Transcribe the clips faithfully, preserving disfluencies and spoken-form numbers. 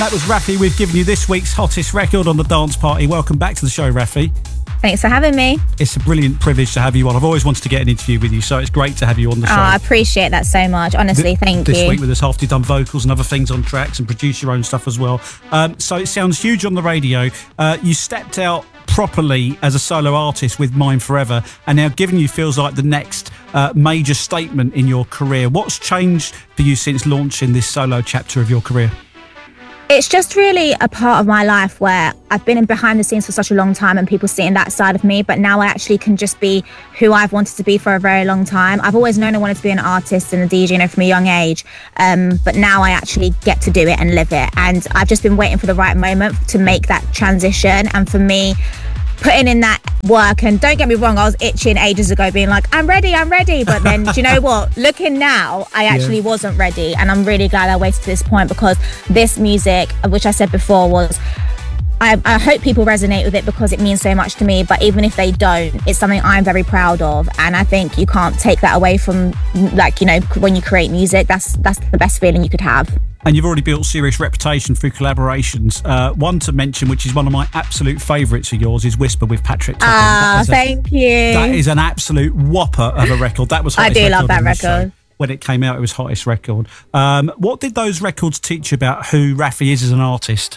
That was Raffi. We've given you this week's hottest record on the Dance Party. Welcome back to the show, Raffi. Thanks for having me. It's a brilliant privilege to have you on. I've always wanted to get an interview with you, so it's great to have you on the show. Oh, I appreciate that so much. Honestly, thank this you. This week with us after you've done vocals and other things on tracks and produce your own stuff as well. Um, so it sounds huge on the radio. Uh, you stepped out properly as a solo artist with Mine Forever, and now Giving You feels like the next uh, major statement in your career. What's changed for you since launching this solo chapter of your career? It's just really a part of my life where I've been in behind the scenes for such a long time and people seeing that side of me, but now I actually can just be who I've wanted to be for a very long time. I've always known I wanted to be an artist and a D J, you know, from a young age, um, but now I actually get to do it and live it. And I've just been waiting for the right moment to make that transition. And for me, putting in that work, and don't get me wrong, I was itching ages ago being like, I'm ready, I'm ready. But then, do you know what? Looking now, I actually yeah. wasn't ready. And I'm really glad I waited to this point, because this music, which I said before, was, I, I hope people resonate with it because it means so much to me. But even if they don't, it's something I'm very proud of. And I think you can't take that away from, like, you know, when you create music, that's that's the best feeling you could have. And you've already built serious reputation through collaborations. Uh, one to mention, which is one of my absolute favourites of yours, is Whisper with Patrick Topping. Ah, thank a, you. That is an absolute whopper of a record. That was hottest I do record love that record. Show. When it came out, it was hottest record. Um, what did those records teach you about who Raffi is as an artist?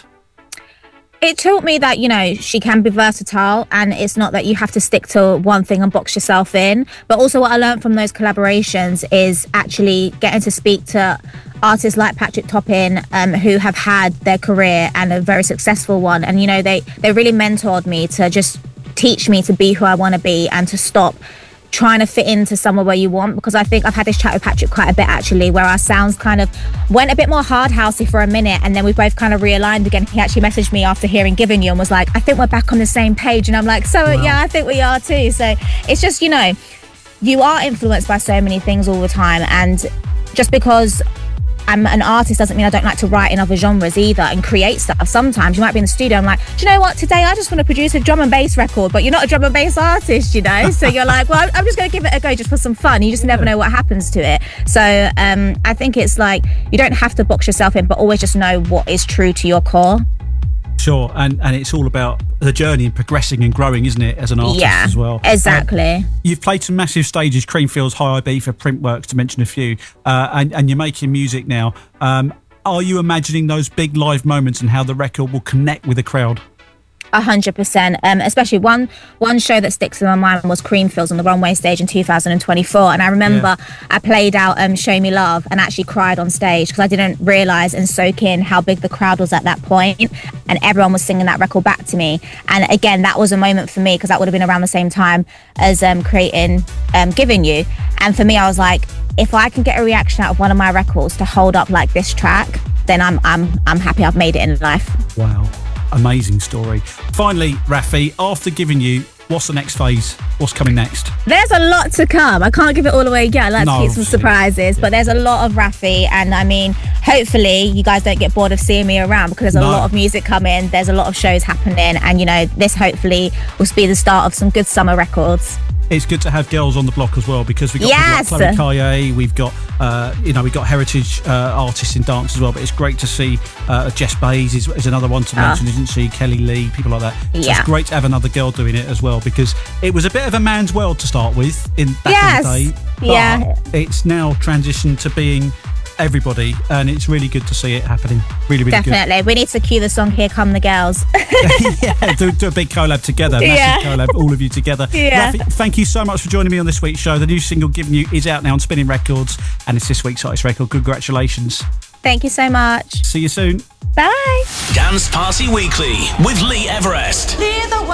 It taught me that, you know, she can be versatile, and it's not that you have to stick to one thing and box yourself in. But also what I learned from those collaborations is actually getting to speak to artists like Patrick Topping, um, who have had their career and a very successful one. And, you know, they, they really mentored me to just teach me to be who I want to be and to stop trying to fit into somewhere where you want. Because I think I've had this chat with Patrick quite a bit, actually, where our sounds kind of went a bit more hard housey for a minute, and then we both kind of realigned again. He actually messaged me after hearing Giving You and was like, I think we're back on the same page. And I'm like, so wow. Yeah, I think we are too. So it's just, you know, you are influenced by so many things all the time, and just because I'm an artist doesn't mean I don't like to write in other genres either and create stuff. Sometimes you might be in the studio and I'm like, do you know what, today I just want to produce a drum and bass record, but you're not a drum and bass artist, you know. So you're like, well, I'm just going to give it a go just for some fun. You just never know what happens to it. So um, I think it's like, you don't have to box yourself in, but always just know what is true to your core. Sure, and, and it's all about the journey and progressing and growing, isn't it, as an artist yeah, as well? Exactly. Um, you've played some massive stages, Creamfields, High I B for Printworks, to mention a few, uh, and, and you're making music now. Um, are you imagining those big live moments and how the record will connect with the crowd? A hundred percent. Um, especially one one show that sticks in my mind was Creamfields on the Runway stage in two thousand twenty-four, and I remember yeah. I played out um, Show Me Love and actually cried on stage because I didn't realise and soak in how big the crowd was at that point, and everyone was singing that record back to me. And again, that was a moment for me because that would have been around the same time as um, creating um, Giving You. And for me, I was like, if I can get a reaction out of one of my records to hold up like this track, then I'm I'm I'm happy I've made it in life. Wow. Amazing story. Finally, Raffi, after Giving You, what's the next phase? What's coming next? There's a lot to come. I can't give it all away yet. I like no, to keep some surprises, yeah. But there's a lot of Raffi, and I mean, hopefully you guys don't get bored of seeing me around because there's a no. lot of music coming. There's a lot of shows happening, and you know, this hopefully will be the start of some good summer records. It's good to have girls on the block as well, because we've got yes. people like Chloe Kaye, we've got uh, you know, we've got heritage uh, artists in dance as well, but it's great to see uh, Jess Bays is, is another one to mention, oh. isn't she? Kelly Lee, people like that. So yeah. it's great to have another girl doing it as well, because it was a bit of a man's world to start with in back yes. in the day, but yeah. it's now transitioned to being everybody, and it's really good to see it happening. Really, really Definitely. good. We need to cue the song Here Come the Girls. yeah, do, do a big collab together. Massive yeah. collab, all of you together. Yeah. Raffi, thank you so much for joining me on this week's show. The new single Giving You is out now on Spinning Records, and it's this week's hottest record. Congratulations. Thank you so much. See you soon. Bye. Dance Party Weekly with Lee Everest.